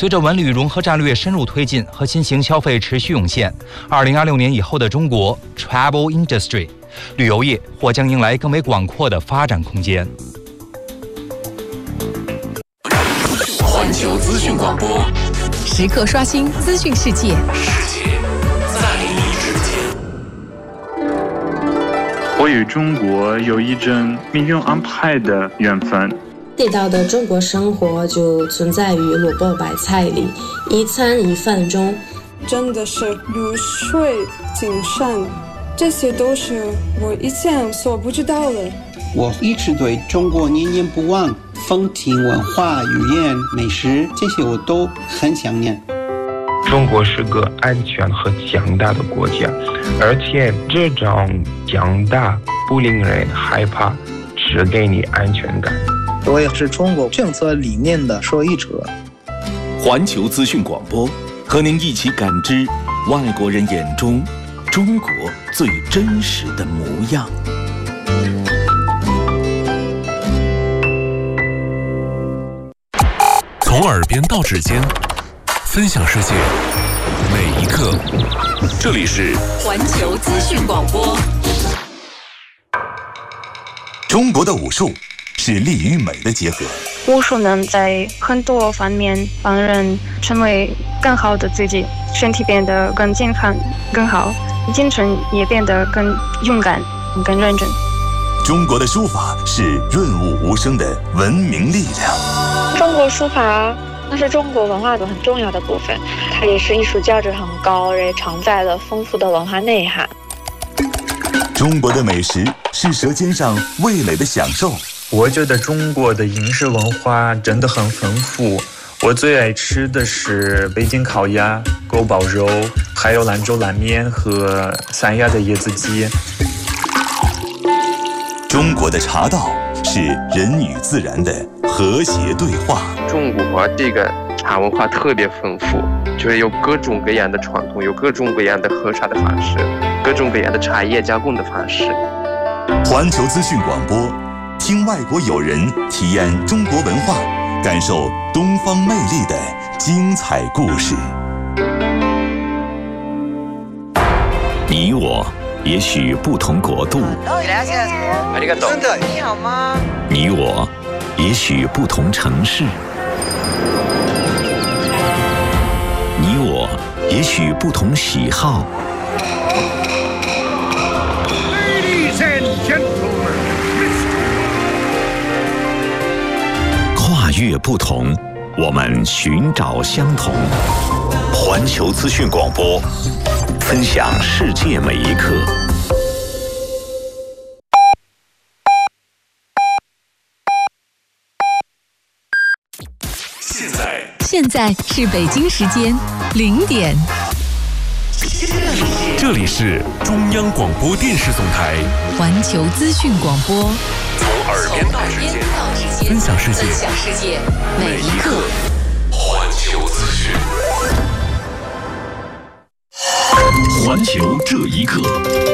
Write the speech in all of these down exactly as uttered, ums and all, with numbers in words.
随着文旅融合战略深入推进和新型消费持续涌现，二零二六年以后的中国 Travel Industry 旅游业或将迎来更为广阔的发展空间。 环球资讯广播， 时刻刷新资讯世界， 世界在你之间。 我与中国有一种命运安排的缘分。 地道的中国生活就存在于萝卜白菜里，一餐一饭中。 真的是如水精深，这些都是我以前所不知道的。 我一直对中国念念不忘，风情文化、语言、美食，这些我都很想念。 中国是个安全和强大的国家，而且这种强大不令人害怕，只给你安全感。 我也是中国政策理念的受益者。 环球资讯广播，和您一起感知外国人眼中中国最真实的模样。 从耳边到指尖，分享世界每一刻。这里是环球资讯广播。 中国的武术是力与美的结合。 武术能在很多方面帮人成为更好的自己，身体变得更健康、更好，精神也变得更勇敢、更认真。 中国的书法是润物无声的文明力量。 中国书法那是中国文化的很重要的部分，它也是艺术价值很高，也承载了丰富的文化内涵。 中国的美食是舌尖上味蕾的享受。 我觉得中国的饮食文化真的很丰富，我最爱吃的是北京烤鸭、锅包肉，还有兰州拉面和三亚的椰子鸡。 中国的茶道是人与自然的和谐对话。 中国这个茶文化特别丰富，就是有各种各样的传统，有各种各样的喝茶的方式，各种各样的茶叶加工的方式。 环球资讯广播，听外国友人体验中国文化，感受东方魅力的精彩故事。 你我也许不同国度， 真的，你好吗？ 你我也许不同城市，你我也许不同喜好。跨越不同，我们寻找相同。环球资讯广播，分享世界每一刻。 现在， 现在是北京时间零点。 这里是中央广播电视总台环球资讯广播， 从耳边到指尖，分享世界， 分享世界每一刻。 环球资讯， 环球这一刻。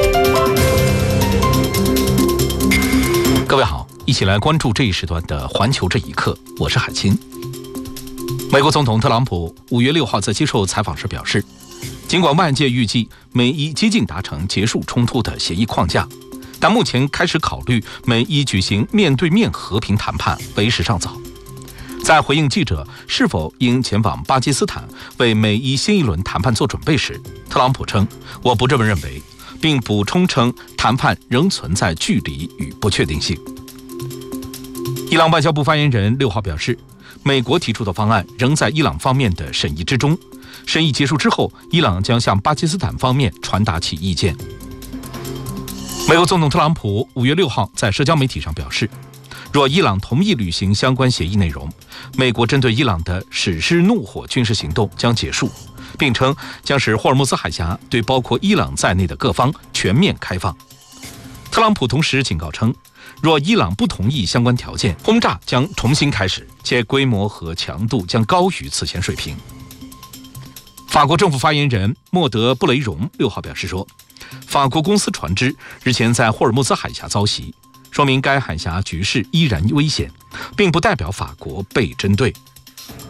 各位好，一起来关注这一时段的环球这一刻，我是海清。美国总统特朗普五月六号在接受采访时表示，尽管外界预计美伊接近达成结束冲突的协议框架，但目前开始考虑美伊举行面对面和平谈判为时尚早。在回应记者是否应前往巴基斯坦为美伊新一轮谈判做准备时，特朗普称：“我不这么认为，并补充称谈判仍存在距离与不确定性。伊朗外交部发言人六号表示，美国提出的方案仍在伊朗方面的审议之中，审议结束之后，伊朗将向巴基斯坦方面传达其意见。美国总统特朗普五月六号在社交媒体上表示，若伊朗同意履行相关协议内容，美国针对伊朗的史诗怒火军事行动将结束，并称将使霍尔木兹海峡对包括伊朗在内的各方全面开放。特朗普同时警告称，若伊朗不同意相关条件，轰炸将重新开始，且规模和强度将高于此前水平。法国政府发言人莫德布雷荣六号表示说，法国公司船只日前在霍尔木兹海峡遭袭，说明该海峡局势依然危险，并不代表法国被针对。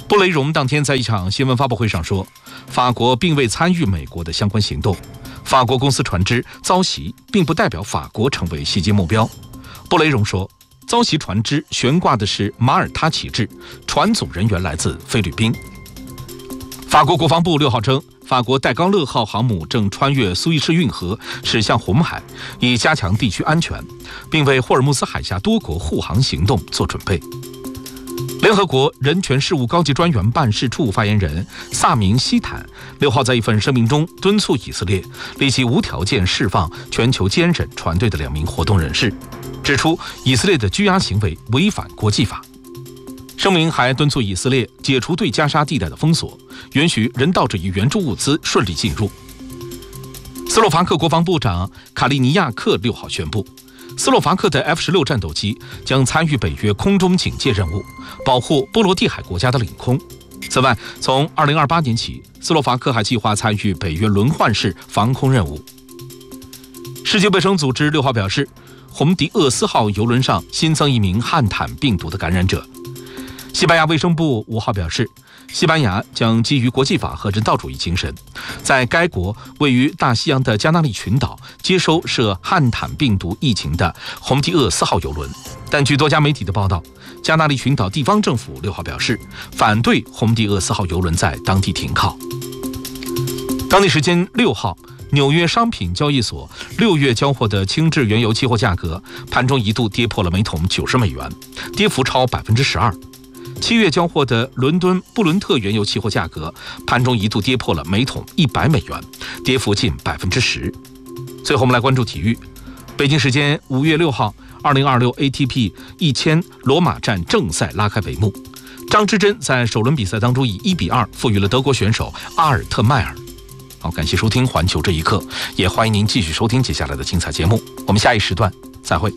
布雷荣当天在一场新闻发布会上说，法国并未参与美国的相关行动，法国公司船只遭袭并不代表法国成为袭击目标。布雷荣说，遭袭船只悬挂的是马耳他旗帜，船组人员来自菲律宾。法国国防部六号称，法国戴高乐号航母正穿越苏伊士运河驶向红海，以加强地区安全，并为霍尔木兹海峡多国护航行动做准备。联合国人权事务高级专员办事处发言人萨明希坦六号在一份声明中敦促以色列立即无条件释放全球坚忍船队的两名活动人士，指出以色列的拘押行为违反国际法。声明还敦促以色列解除对加沙地带的封锁，允许人道主义援助物资顺利进入。斯洛伐克国防部长卡利尼亚克六号宣布，斯洛伐克的 F 十六 战斗机将参与北约空中警戒任务，保护波罗的海国家的领空。此外，从二零二八年起，斯洛伐克还计划参与北约轮换式防空任务。世界卫生组织六号表示，红迪厄斯号邮轮上新增一名汉坦病毒的感染者。西班牙卫生部五号表示，西班牙将基于国际法和人道主义精神，在该国位于大西洋的加那利群岛接收涉汉坦病毒疫情的红迪厄斯号邮轮。但据多家媒体的报道，加那利群岛地方政府六号表示，反对红迪厄斯号邮轮在当地停靠。当地时间六号，纽约商品交易所六月交货的轻质原油期货价格盘中一度跌破了每桶九十美元，跌幅超百分之十二。七月交货的伦敦布伦特原油期货价格盘中一度跌破了每桶一百美元，跌幅近百分之十。最后我们来关注体育。北京时间五月六号，二零二六 A T P 一千罗马站正赛拉开帷幕。张之臻在首轮比赛当中以一比二负于了德国选手阿尔特迈尔。好，感谢收听环球这一刻，也欢迎您继续收听接下来的精彩节目。我们下一时段再会。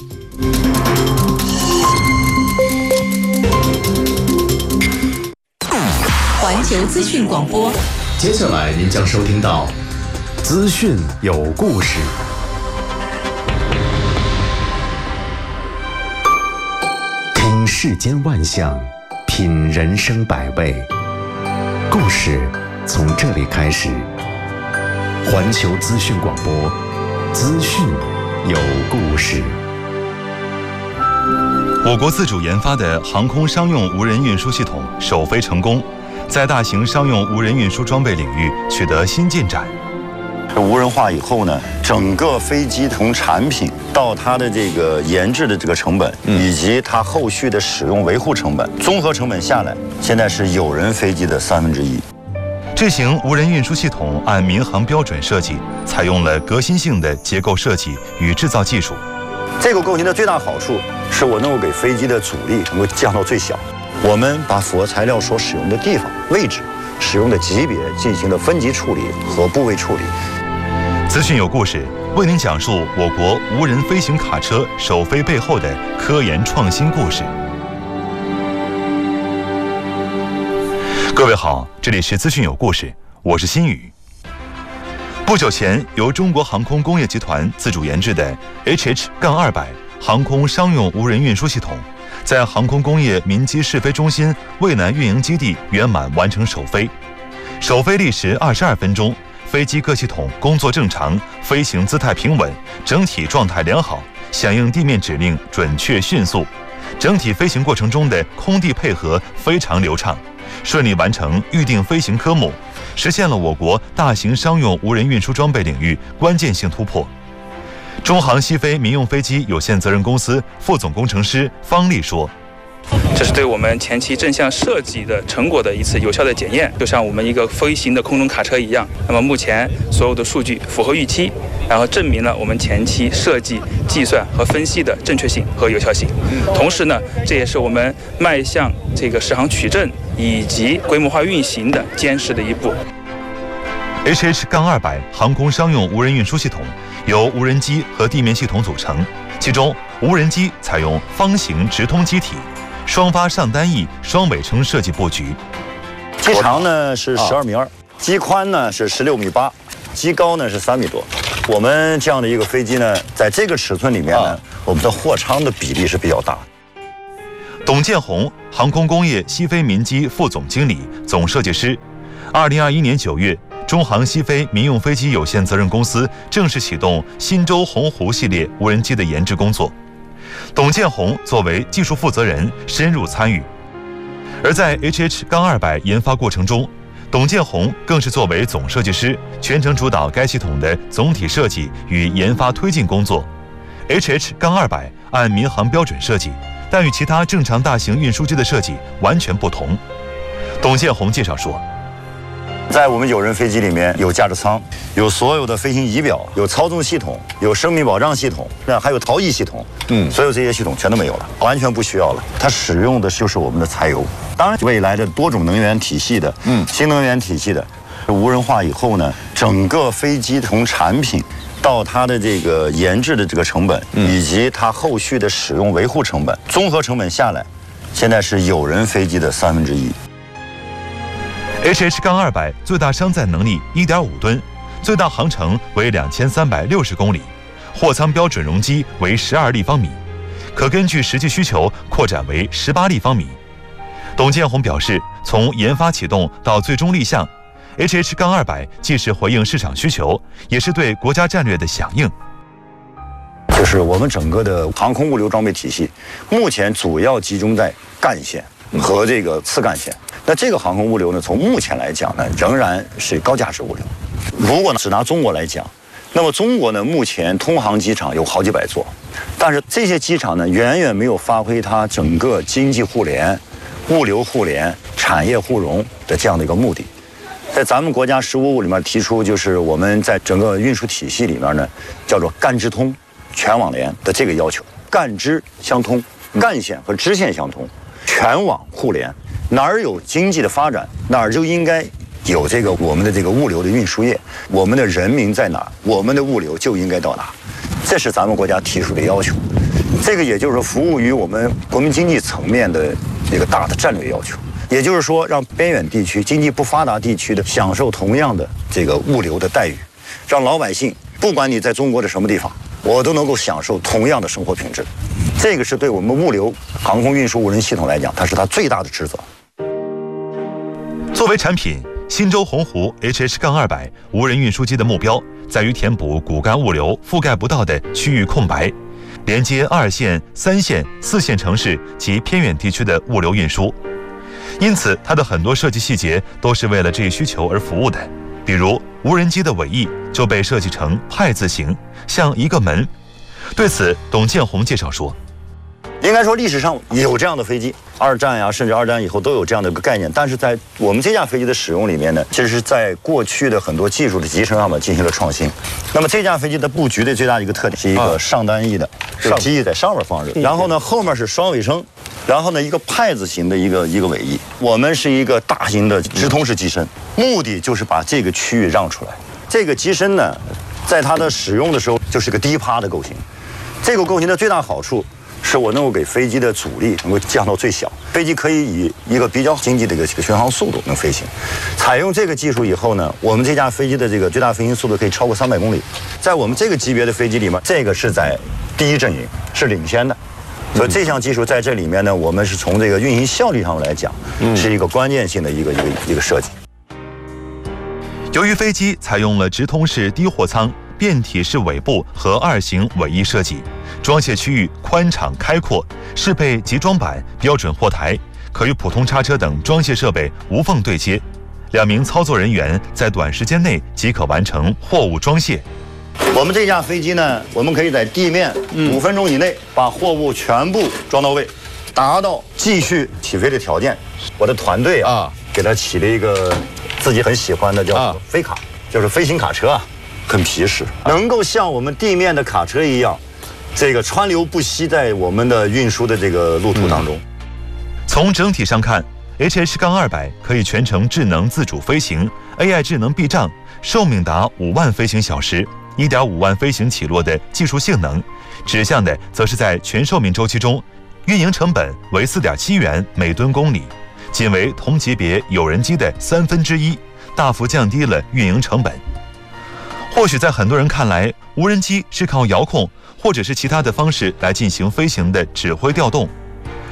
环球资讯广播， 接下来您将收听到资讯有故事。听世间万象，品人生百味，故事从这里开始。环球资讯广播，资讯有故事。 我国自主研发的航空商用无人运输系统首飞成功，在大型商用无人运输装备领域取得新进展。 无人化以后呢，整个飞机从产品到它的这个研制的这个成本，以及它后续的使用维护成本，综合成本下来，现在是有人飞机的三分之一。 这型无人运输系统按民航标准设计，采用了革新性的结构设计与制造技术。 这个构型的最大好处是我能够给飞机的阻力能够降到最小。我们把复合材料所使用的地方、位置、使用的级别进行了分级处理和部位处理。 资讯有故事，为您讲述我国无人飞行卡车首飞背后的科研创新故事。各位好，这里是资讯有故事，我是新宇。不久前，由中国航空工业集团自主研制的 H H 二百 航空商用无人运输系统，在航空工业民机试飞中心渭南运营基地圆满完成首飞。首飞历时二十二分钟，飞机各系统工作正常，飞行姿态平稳，整体状态良好，响应地面指令准确迅速。整体飞行过程中的空地配合非常流畅，顺利完成预定飞行科目，实现了我国大型商用无人运输装备领域关键性突破。中航西飞民用飞机有限责任公司副总工程师方丽说， 这是对我们前期正向设计的成果的一次有效的检验，就像我们一个飞行的空中卡车一样。那么目前所有的数据符合预期，然后证明了我们前期设计、计算和分析的正确性和有效性。同时呢，这也是我们迈向这个适航取证以及规模化运行的坚实的一步。 H H 二百 航空商用无人运输系统由无人机和地面系统组成，其中无人机采用方形直通机体，双发上单翼双尾撑设计布局。 机长呢是十二米二，机宽呢是十六米八，机高呢是三米多。我们这样的一个飞机呢，在这个尺寸里面呢，我们的货舱的比例是比较大。 董建宏，航空工业西非民机副总经理、总设计师。二零二一年九月，中航西非民用飞机有限责任公司正式启动新舟鸿鹄系列无人机的研制工作。董建宏作为技术负责人深入参与，而在 H H 二百 研发过程中，董建宏更是作为总设计师，全程主导该系统的总体设计与研发推进工作。H H 二百 按民航标准设计，但与其他正常大型运输机的设计完全不同。董建宏介绍说， 在我们有人飞机里面有驾驶舱，有所有的飞行仪表，有操纵系统，有生命保障系统，那还有逃逸系统，嗯，所有这些系统全都没有了，完全不需要了。它使用的就是我们的柴油。当然，未来的多种能源体系的，嗯，新能源体系的，无人化以后呢，整个飞机从产品到它的这个研制的这个成本，以及它后续的使用维护成本，综合成本下来，现在是有人飞机的三分之一。 H H 二百 最大商载能力 一点五吨，最大航程为两千三百六十公里，货舱标准容积为十二立方米，可根据实际需求扩展为十八立方米。董建宏表示，从研发启动到最终立项， H H 二百 既是回应市场需求，也是对国家战略的响应。 就是我们整个的航空物流装备体系，目前主要集中在干线和这个次干线。那这个航空物流呢，从目前来讲呢，仍然是高价值物流。如果呢只拿中国来讲，那么中国呢目前通航机场有好几百座，但是这些机场呢远远没有发挥它整个经济互联、物流互联、产业互融的这样的一个目的。在咱们国家“十五五”里面提出，就是我们在整个运输体系里面呢，叫做干支通、全网联的这个要求，干支相通，干线和支线相通，全网互联。哪儿有经济的发展，哪儿就应该有这个我们的这个物流的运输业。我们的人民在哪儿，我们的物流就应该到哪儿，这是咱们国家提出的要求。这个也就是服务于我们国民经济层面的这个大的战略要求。也就是说，让边远地区、经济不发达地区的享受同样的这个物流的待遇，让老百姓不管你在中国的什么地方，我都能够享受同样的生活品质。这个是对我们物流、航空运输无人系统来讲，它是它最大的职责。 作为产品，新舟鸿鹄 H H 二百 无人运输机的目标在于填补骨干物流覆盖不到的区域空白，连接二线、三线、四线城市及偏远地区的物流运输。因此，它的很多设计细节都是为了这一需求而服务的。比如，无人机的尾翼就被设计成派字形，像一个门。对此，董建宏介绍说， 应该说历史上有这样的飞机，二战呀，甚至二战以后都有这样的一个概念。但是在我们这架飞机的使用里面呢，其实是在过去的很多技术的集成上面进行了创新。那么这架飞机的布局的最大的一个特点是一个上单翼的，上机翼在上面放着，然后呢后面是双尾声，然后呢一个派字形的一个一个尾翼。我们是一个大型的直通式机身，目的就是把这个区域让出来。这个机身呢，在它的使用的时候就是个低趴的构型。这个构型的最大好处是我能够给飞机的阻力能够降到最小，飞机可以以一个比较经济的一个巡航速度能飞行。采用这个技术以后呢，我们这架飞机的这个最大飞行速度可以超过三百公里。在我们这个级别的飞机里面，这个是在第一阵营，是领先的。所以这项技术在这里面呢，我们是从这个运行效率上来讲，是一个关键性的一个一个一个设计。 由于飞机采用了直通式低货舱、变体式尾部和二型尾翼设计，装卸区域宽敞开阔，适配集装板、标准货台，可与普通叉车等装卸设备无缝对接。两名操作人员在短时间内即可完成货物装卸。 我们这架飞机呢，我们可以在地面五分钟以内把货物全部装到位，达到继续起飞的条件。我的团队啊，给它起了一个自己很喜欢的叫飞卡，就是飞行卡车啊。很皮实，能够像我们地面的卡车一样，这个川流不息在我们的运输的这个路途当中。 从整体上看 ，H H 二百 可以全程智能自主飞行 ，A I 智能避障，寿命达五万飞行小时 ，一点五万飞行起落的技术性能，指向的则是在全寿命周期中，运营成本为 四点七元每吨公里，仅为同级别有人机的三分之一，大幅降低了运营成本。或许在很多人看来，无人机是靠遥控或者是其他的方式来进行飞行的指挥调动，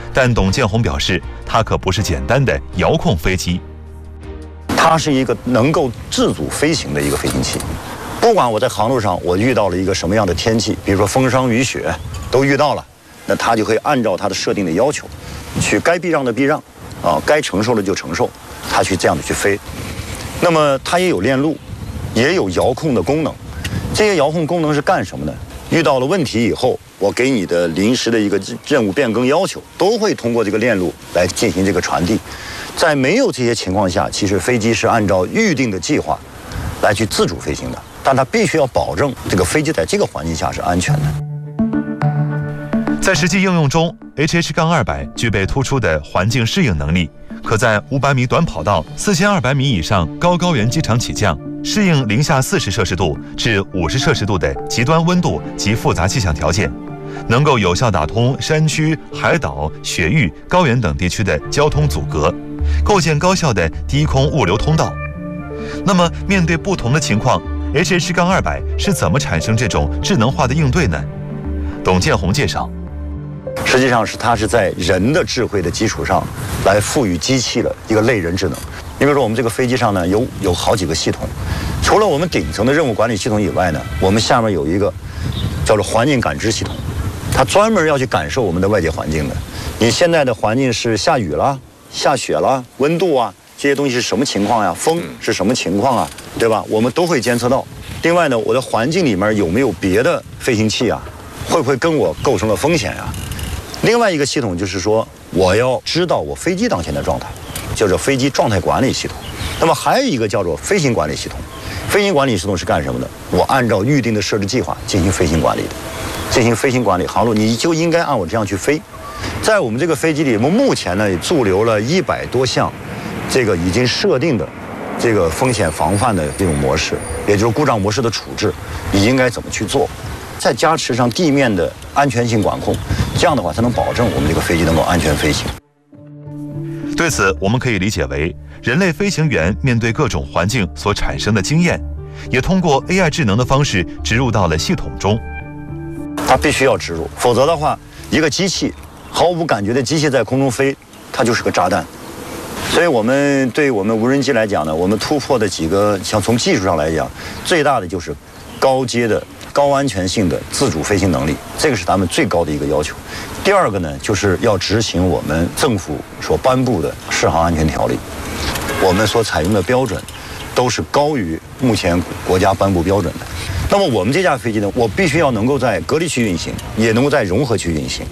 但董建宏表示，它可不是简单的遥控飞机， 它是一个能够自主飞行的一个飞行器。不管我在航路上我遇到了一个什么样的天气，比如说风霜雨雪都遇到了，那它就可以按照它的设定的要求，去该避让的避让，啊，该承受的就承受，它去这样的去飞。那么它也有链路，也有遥控的功能。这些遥控功能是干什么呢？遇到了问题以后，我给你的临时的一个任务变更要求，都会通过这个链路来进行这个传递。在没有这些情况下，其实飞机是按照预定的计划来去自主飞行的。但它必须要保证这个飞机在这个环境下是安全的。 在实际应用中 ，H H 二百 具备突出的环境适应能力，可在五百米短跑道、四千二百米以上高高原机场起降，适应零下四十摄氏度至五十摄氏度的极端温度及复杂气象条件，能够有效打通山区、海岛、雪域、高原等地区的交通阻隔，构建高效的低空物流通道。那么，面对不同的情况， H H 二百 是怎么产生这种智能化的应对呢？董建宏介绍， 实际上是它是在人的智慧的基础上，来赋予机器的一个类人智能。你比如说，我们这个飞机上呢有有好几个系统，除了我们顶层的任务管理系统以外呢，我们下面有一个叫做环境感知系统，它专门要去感受我们的外界环境的。你现在的环境是下雨了、下雪了、温度啊。这些东西是什么情况呀？风是什么情况啊？对吧？我们都会监测到。另外呢，我的环境里面有没有别的飞行器啊？会不会跟我构成了风险呀？另外一个系统就是说，我要知道我飞机当前的状态，叫做飞机状态管理系统。那么还有一个叫做飞行管理系统。飞行管理系统是干什么的？我按照预定的设置计划进行飞行管理的，进行飞行管理航路，你就应该按我这样去飞。在我们这个飞机里，我们目前呢也驻留了一百多项。这个已经设定的这个风险防范的这种模式，也就是故障模式的处置，你应该怎么去做？再加持上地面的安全性管控，这样的话才能保证我们这个飞机能够安全飞行。 对此，我们可以理解为，人类飞行员面对各种环境所产生的经验，也通过 A I 智能的方式植入到了系统中。 它必须要植入，否则的话，一个机器毫无感觉的机器在空中飞，它就是个炸弹。所以我们对我们无人机来讲呢，我们突破的几个，像从技术上来讲，最大的就是高阶的、高安全性的自主飞行能力，这个是咱们最高的一个要求。第二个呢，就是要执行我们政府所颁布的适航安全条例，我们所采用的标准都是高于目前国家颁布标准的。那么我们这架飞机呢，我必须要能够在隔离区运行，也能够在融合区运行。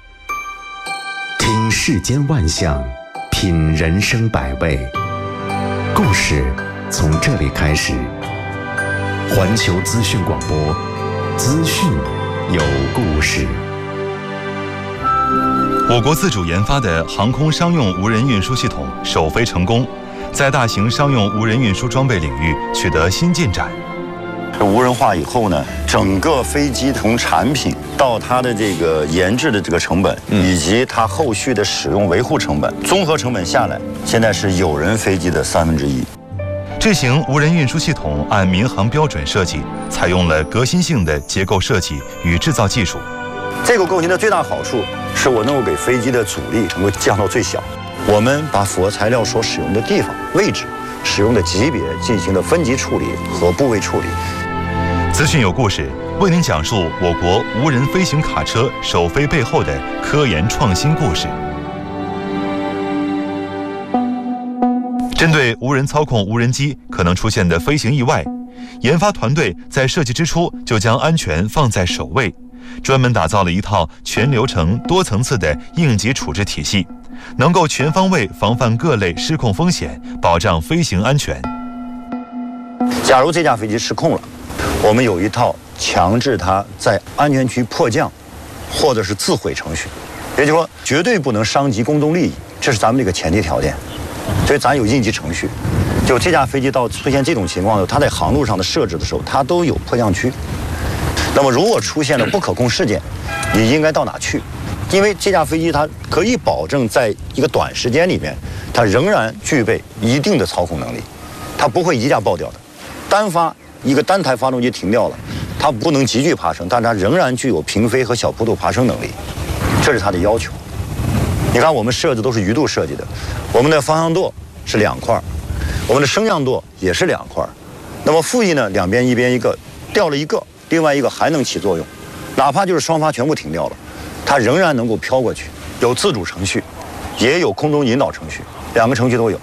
听世间万象，品人生百味，故事从这里开始。环球资讯广播，资讯有故事。 我国自主研发的航空商用无人运输系统首飞成功，在大型商用无人运输装备领域取得新进展。 无人化以后呢，整个飞机从产品到它的这个研制的这个成本，以及它后续的使用维护成本，综合成本下来，现在是有人飞机的三分之一。 这型无人运输系统按民航标准设计，采用了革新性的结构设计与制造技术。 这个构型的最大好处是我能够给飞机的阻力能够降到最小。我们把复合材料所使用的地方、位置、使用的级别进行了分级处理和部位处理。 资讯有故事，为您讲述我国无人飞行卡车首飞背后的科研创新故事。针对无人操控无人机可能出现的飞行意外，研发团队在设计之初就将安全放在首位，专门打造了一套全流程、多层次的应急处置体系，能够全方位防范各类失控风险，保障飞行安全。 假如这架飞机失控了，我们有一套强制它在安全区迫降或者是自毁程序，也就是说绝对不能伤及公众利益，这是咱们这个前提条件。所以咱有应急程序，就这架飞机到出现这种情况的时候，它在航路上的设置的时候，它都有迫降区。那么如果出现了不可控事件，你应该到哪去？因为这架飞机它可以保证在一个短时间里面，它仍然具备一定的操控能力，它不会一架爆掉的。单发一个单台发动机停掉了，它不能急剧爬升，但它仍然具有平飞和小坡度爬升能力，这是它的要求。 你看我们设计都是鱼肚设计的，我们的方向舵是两块，我们的升降舵也是两块。那么副翼呢，两边一边一个，掉了一个，另外一个还能起作用，哪怕就是双发全部停掉了，它仍然能够飘过去。有自主程序，也有空中引导程序，两个程序都有。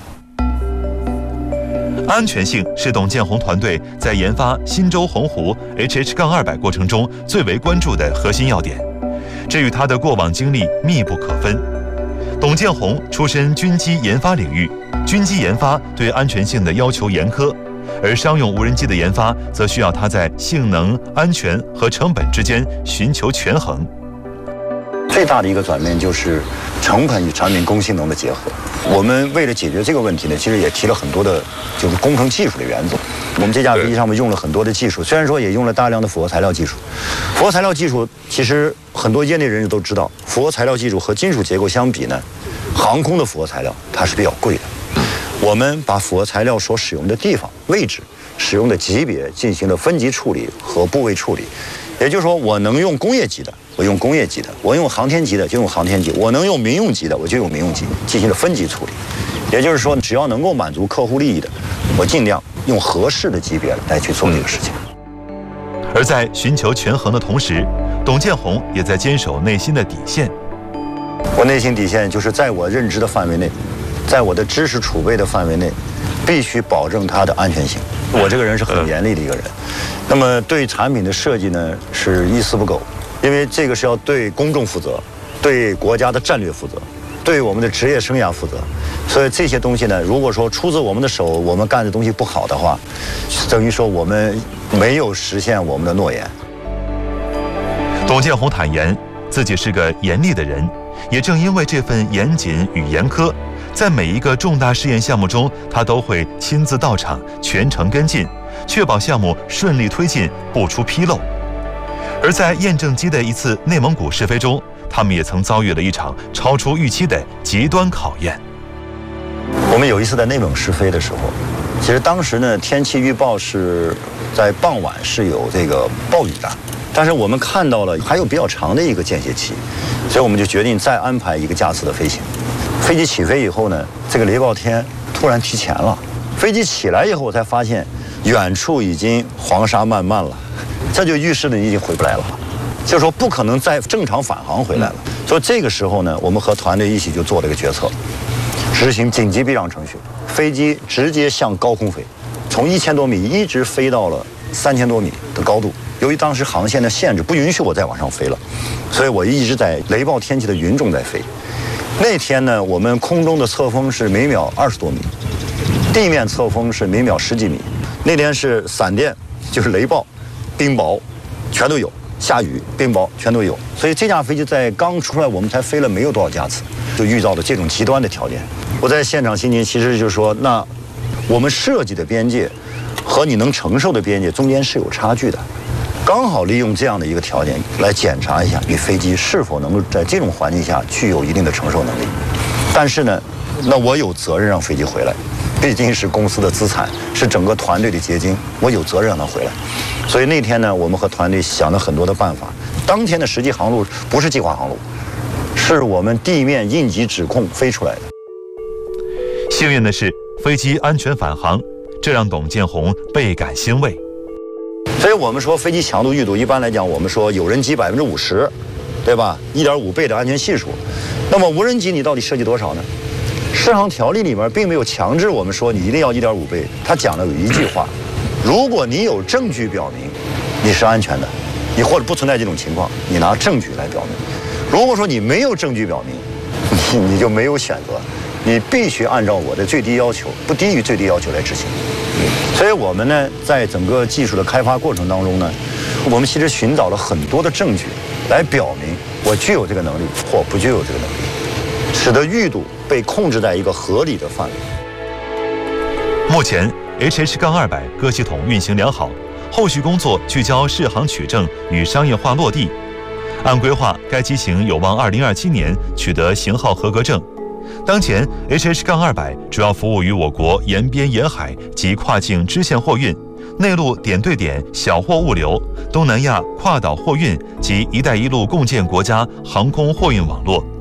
安全性是董建宏团队在研发新舟鸿鹄 H H 二百 过程中最为关注的核心要点，这与他的过往经历密不可分。董建宏出身军机研发领域，军机研发对安全性的要求严苛，而商用无人机的研发则需要它在性能、安全和成本之间寻求权衡。 最大的一个转变就是成本与产品工性能的结合。我们为了解决这个问题呢，其实也提了很多的就是工程技术的原则。我们这架飞机上面用了很多的技术，虽然说也用了大量的复合材料技术。复合材料技术其实很多业内人士都知道，复合材料技术和金属结构相比呢，航空的复合材料它是比较贵的。我们把复合材料所使用的地方、位置、使用的级别进行了分级处理和部位处理。也就是说，我能用工业级的，我用工业级的；我用航天级的就用航天级；我能用民用级的，我就用民用级，进行了分级处理。也就是说，只要能够满足客户利益的，我尽量用合适的级别来去做这个事情。 而在寻求权衡的同时，董建宏也在坚守内心的底线。 我内心底线就是在我认知的范围内，在我的知识储备的范围内，必须保证它的安全性。我这个人是很严厉的一个人。那么对产品的设计呢，是一丝不苟，因为这个是要对公众负责，对国家的战略负责，对我们的职业生涯负责。所以这些东西呢，如果说出自我们的手，我们干的东西不好的话，等于说我们没有实现我们的诺言。 董建宏坦言，自己是个严厉的人，也正因为这份严谨与严苛，在每一个重大试验项目中，他都会亲自到场，全程跟进，确保项目顺利推进，不出纰漏。而在验证机的一次内蒙古试飞中，他们也曾遭遇了一场超出预期的极端考验。 我们有一次在内蒙试飞的时候，其实当时呢，天气预报是在傍晚是有这个暴雨的，但是我们看到了还有比较长的一个间歇期，所以我们就决定再安排一个架次的飞行。飞机起飞以后呢，这个雷暴天突然提前了。飞机起来以后，我才发现远处已经黄沙漫漫了，这就预示着你已经回不来了，就是说不可能再正常返航回来了。所以这个时候呢，我们和团队一起就做了一个决策，执行紧急避让程序，飞机直接向高空飞，从一千多米一直飞到了三千多米的高度。由于当时航线的限制不允许我再往上飞了，所以我一直在雷暴天气的云中在飞。那天呢，我们空中的侧风是每秒二十多米，地面侧风是每秒十几米。那天是闪电，就是雷暴、冰雹，全都有；下雨、冰雹全都有。所以这架飞机在刚出来，我们才飞了没有多少架次，就遇到了这种极端的条件。我在现场心情其实就是说，那我们设计的边界和你能承受的边界中间是有差距的。刚好利用这样的一个条件来检查一下你飞机是否能够在这种环境下具有一定的承受能力。但是呢，那我有责任让飞机回来，毕竟是公司的资产，是整个团队的结晶，我有责任让它回来。所以那天呢，我们和团队想了很多的办法。当天的实际航路不是计划航路，是我们地面应急指控飞出来的。 幸运的是，飞机安全返航，这让董建宏倍感欣慰。 所以我们说飞机强度预度，一般来讲，我们说有人机百分之五十，对吧？一点五倍的安全系数。那么无人机你到底设计多少呢？适航条例里面并没有强制我们说你一定要一点五倍，它讲的有一句话：如果你有证据表明你是安全的，你或者不存在这种情况，你拿证据来表明。如果说你没有证据表明，你你就没有选择，你必须按照我的最低要求，不低于最低要求来执行。所以我们呢，在整个技术的开发过程当中呢，我们其实寻找了很多的证据，来表明我具有这个能力或不具有这个能力，使得预度被控制在一个合理的范围。 目前 H H 二百 各系统运行良好，后续工作聚焦试航取证与商业化落地。按规划，该机型有望二零二七年取得型号合格证。当前 H H 二百 主要服务于我国沿边沿海及跨境支线货运、内陆点对点小货物流、东南亚跨岛货运及“一带一路”共建国家航空货运网络。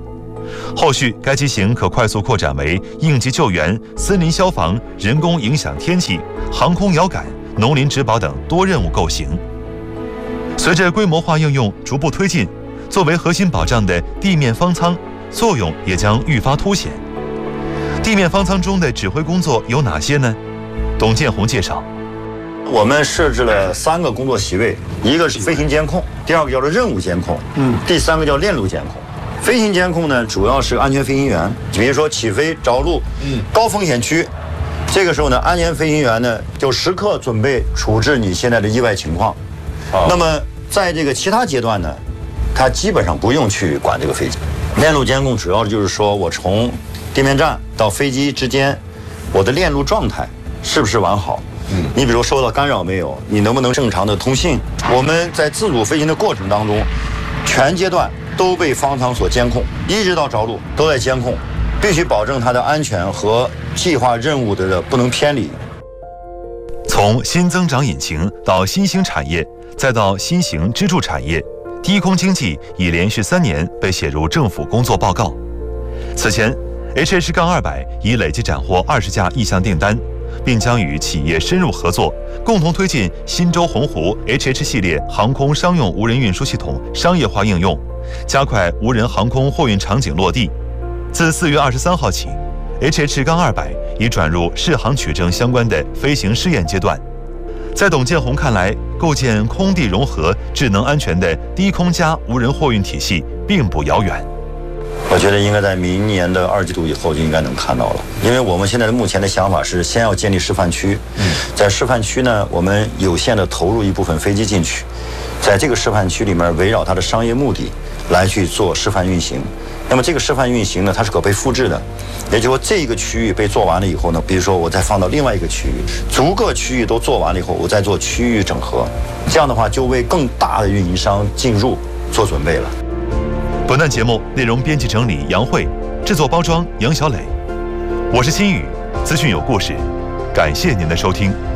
后续该机型可快速扩展为应急救援、森林消防、人工影响天气、航空遥感、农林植保等多任务构型。随着规模化应用逐步推进，作为核心保障的地面方舱作用也将愈发凸显。地面方舱中的指挥工作有哪些呢？董建宏介绍， 我们设置了三个工作席位，一个是飞行监控，第二个叫做任务监控，嗯，第三个叫链路监控。飞行监控呢，主要是安全飞行员，比如说起飞着陆，嗯，高风险区，这个时候呢，安全飞行员呢就时刻准备处置你现在的意外情况。那么在这个其他阶段呢，他基本上不用去管这个飞机。链路监控主要就是说我从地面站到飞机之间，我的链路状态是不是完好？嗯，你比如受到干扰没有？你能不能正常的通信？我们在自主飞行的过程当中，全阶段都被方舱所监控，一直到着陆都在监控，必须保证它的安全和计划任务的不能偏离。 从新增长引擎到新兴产业，再到新型支柱产业，低空经济已连续三年被写入政府工作报告。此前 H H 二百 已累计斩获二十架意向订单，并将与企业深入合作，共同推进新舟鸿鹄 H H 系列航空商用无人运输系统商业化应用，加快无人航空货运场景落地。自四月二十三号起 ，H H 二百 已转入适航取证相关的飞行试验阶段。在董建宏看来，构建空地融合、智能安全的低空加无人货运体系并不遥远。 我觉得应该在明年的二季度以后就应该能看到了，因为我们现在的目前的想法是先要建立示范区，在示范区呢，我们有限的投入一部分飞机进去，在这个示范区里面围绕它的商业目的来去做示范运行。那么这个示范运行呢，它是可被复制的，也就是说这个区域被做完了以后呢，比如说我再放到另外一个区域，逐个区域都做完了以后，我再做区域整合，这样的话就为更大的运营商进入做准备了。 本段节目内容编辑整理杨慧，制作包装杨小磊，我是新宇，资讯有故事，感谢您的收听。